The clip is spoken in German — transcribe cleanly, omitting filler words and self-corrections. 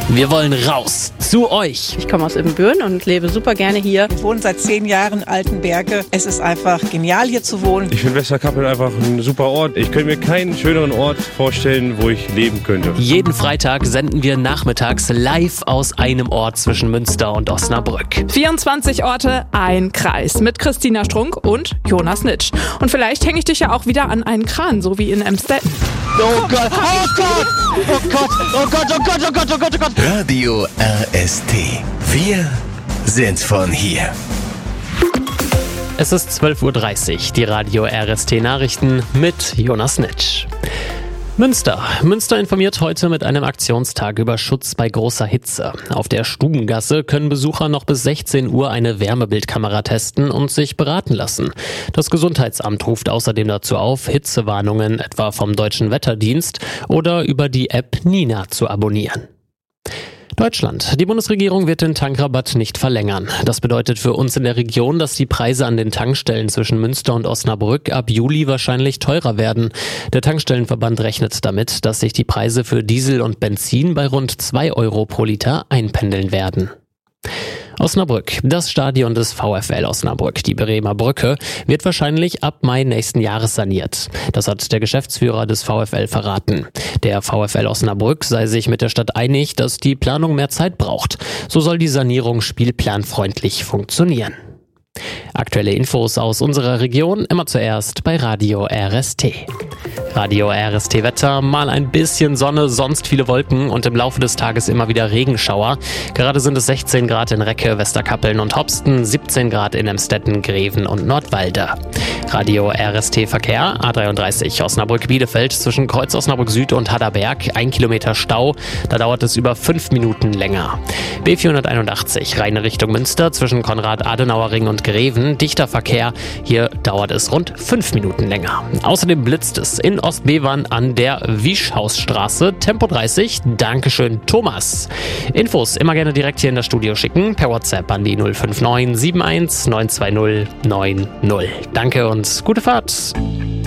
Wir wollen raus zu euch. Ich komme aus Ibbenbüren und lebe super gerne hier. Ich wohne seit 10 Jahren in Altenberge. Es ist einfach genial, hier zu wohnen. Ich finde Westerkappeln einfach ein super Ort. Ich könnte mir keinen schöneren Ort vorstellen, wo ich leben könnte. Jeden Freitag senden wir nachmittags live aus einem Ort zwischen Münster und Osnabrück. 24 Orte, ein Kreis mit Christina Strunk und Jonas Nitsch. Und vielleicht hänge ich dich ja auch wieder an einen Kran, so wie in Emstetten. Oh Gott, oh Gott, oh Gott, oh Gott, oh Gott, oh Gott, oh Gott, oh Gott. Radio RST. Wir sind von hier. Es ist 12:30 Uhr, die Radio RST Nachrichten mit Jonas Nitsch. Münster informiert heute mit einem Aktionstag über Schutz bei großer Hitze. Auf der Stubengasse können Besucher noch bis 16 Uhr eine Wärmebildkamera testen und sich beraten lassen. Das Gesundheitsamt ruft außerdem dazu auf, Hitzewarnungen etwa vom Deutschen Wetterdienst oder über die App Nina zu abonnieren. Deutschland. Die Bundesregierung wird den Tankrabatt nicht verlängern. Das bedeutet für uns in der Region, dass die Preise an den Tankstellen zwischen Münster und Osnabrück ab Juli wahrscheinlich teurer werden. Der Tankstellenverband rechnet damit, dass sich die Preise für Diesel und Benzin bei rund 2 Euro pro Liter einpendeln werden. Osnabrück. Das Stadion des VfL Osnabrück, die Bremer Brücke, wird wahrscheinlich ab Mai nächsten Jahres saniert. Das hat der Geschäftsführer des VfL verraten. Der VfL Osnabrück sei sich mit der Stadt einig, dass die Planung mehr Zeit braucht. So soll die Sanierung spielplanfreundlich funktionieren. Aktuelle Infos aus unserer Region immer zuerst bei Radio RST. Radio RST Wetter, mal ein bisschen Sonne, sonst viele Wolken und im Laufe des Tages immer wieder Regenschauer. Gerade sind es 16 Grad in Recke, Westerkappeln und Hopsten, 17 Grad in Emstetten, Greven und Nordwalde. Radio RST Verkehr, A33 Osnabrück-Bielefeld zwischen Kreuz Osnabrück Süd und Hadderberg, 1 Kilometer Stau, da dauert es über 5 Minuten länger. B481 reine Richtung Münster zwischen Konrad-Adenauer-Ring und Greven, dichter Verkehr, hier dauert es rund 5 Minuten länger. Außerdem blitzt es in Ostbevern an der Wieschhausstraße, Tempo 30, Dankeschön Thomas. Infos immer gerne direkt hier in das Studio schicken, per WhatsApp an die 059 71 920 90. Danke und gute Fahrt.